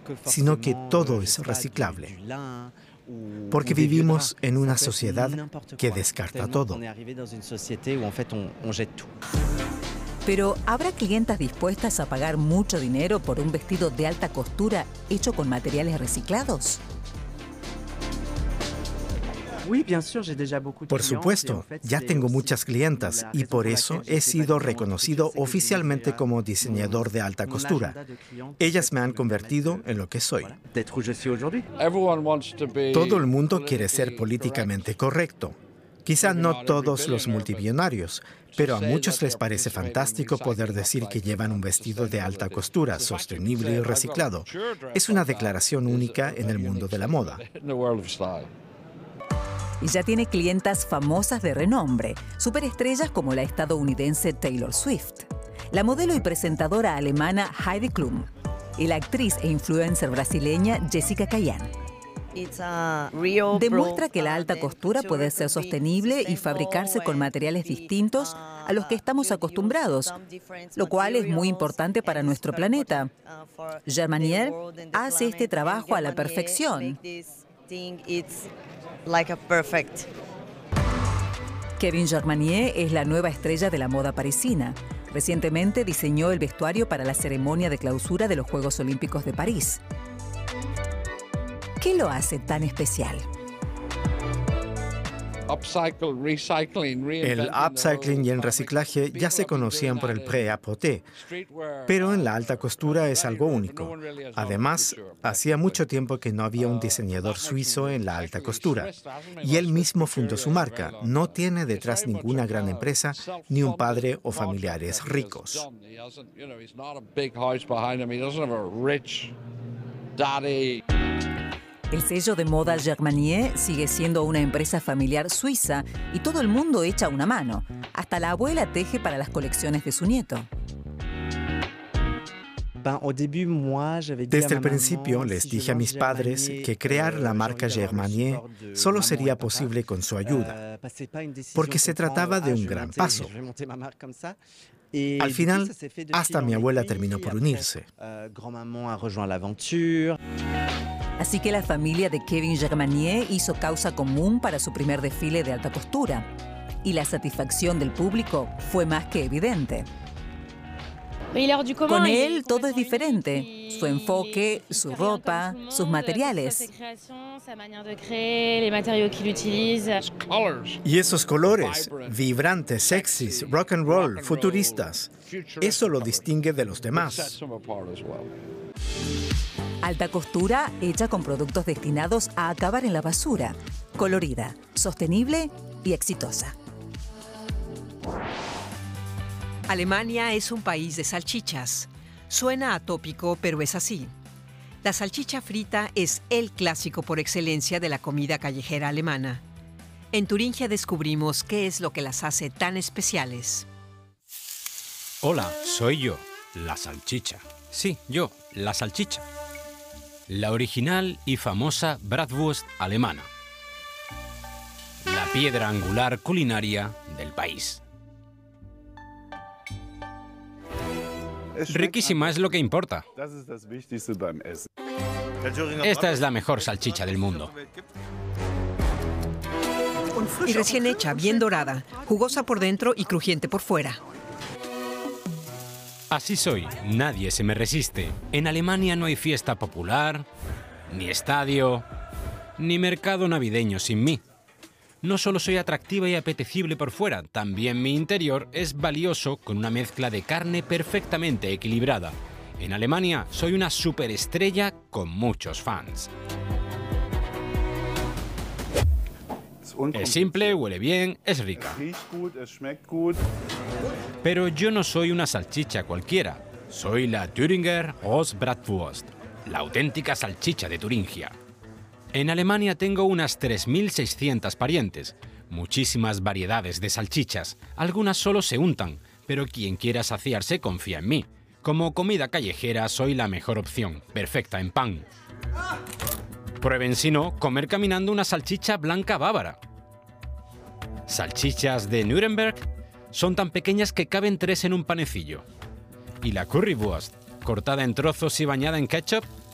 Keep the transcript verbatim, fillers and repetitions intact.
sino que todo es reciclable. Porque vivimos en una sociedad que descarta todo. Pero, ¿habrá clientas dispuestas a pagar mucho dinero por un vestido de alta costura hecho con materiales reciclados? Por supuesto, ya tengo muchas clientas y por eso he sido reconocido oficialmente como diseñador de alta costura. Ellas me han convertido en lo que soy. Todo el mundo quiere ser políticamente correcto. Quizá no todos los multimillonarios, pero a muchos les parece fantástico poder decir que llevan un vestido de alta costura, sostenible y reciclado. Es una declaración única en el mundo de la moda. Y ya tiene clientas famosas de renombre, superestrellas como la estadounidense Taylor Swift, la modelo y presentadora alemana Heidi Klum y la actriz e influencer brasileña Jessica Kayan. Demuestra que la alta costura puede ser sostenible y fabricarse con materiales distintos a los que estamos acostumbrados, lo cual es muy importante para nuestro planeta. Germanier hace este trabajo a la perfección. Kevin Germanier es la nueva estrella de la moda parisina. Recientemente diseñó el vestuario para la ceremonia de clausura de los Juegos Olímpicos de París. ¿Qué lo hace tan especial? El upcycling y el reciclaje ya se conocían por el prêt-à-porter, pero en la alta costura es algo único. Además, hacía mucho tiempo que no había un diseñador suizo en la alta costura, y él mismo fundó su marca. No tiene detrás ninguna gran empresa ni un padre o familiares ricos. El sello de moda Germanier sigue siendo una empresa familiar suiza y todo el mundo echa una mano. Hasta la abuela teje para las colecciones de su nieto. Desde el principio les dije a mis padres que crear la marca Germanier solo sería posible con su ayuda, porque se trataba de un gran paso. Al final, hasta mi abuela terminó por unirse. Así que la familia de Kevin Germanier hizo causa común para su primer desfile de alta costura. Y la satisfacción del público fue más que evidente. Con él todo es diferente. Su enfoque, su ropa, sus materiales. Y esos colores, vibrantes, sexys, rock and roll, futuristas, eso lo distingue de los demás. Alta costura hecha con productos destinados a acabar en la basura, colorida, sostenible y exitosa. Alemania es un país de salchichas. Suena atópico, pero es así. La salchicha frita es el clásico por excelencia de la comida callejera alemana. En Turingia descubrimos qué es lo que las hace tan especiales. Hola, soy yo, la salchicha. Sí, yo, la salchicha. La original y famosa Bratwurst alemana. La piedra angular culinaria del país. Riquísima es lo que importa. Esta es la mejor salchicha del mundo. Y recién hecha, bien dorada, jugosa por dentro y crujiente por fuera. Así soy, nadie se me resiste. En Alemania no hay fiesta popular, ni estadio, ni mercado navideño sin mí. No solo soy atractiva y apetecible por fuera, también mi interior es valioso con una mezcla de carne perfectamente equilibrada. En Alemania soy una superestrella con muchos fans. Es simple, huele bien, es rica. Pero yo no soy una salchicha cualquiera. Soy la Thüringer Rostbratwurst, la auténtica salchicha de Turingia. En Alemania tengo unas tres mil seiscientas parientes, muchísimas variedades de salchichas. Algunas solo se untan, pero quien quiera saciarse confía en mí. Como comida callejera soy la mejor opción, perfecta en pan. Prueben si no, comer caminando una salchicha blanca bávara. Salchichas de Nuremberg son tan pequeñas que caben tres en un panecillo. Y la Currywurst, cortada en trozos y bañada en ketchup,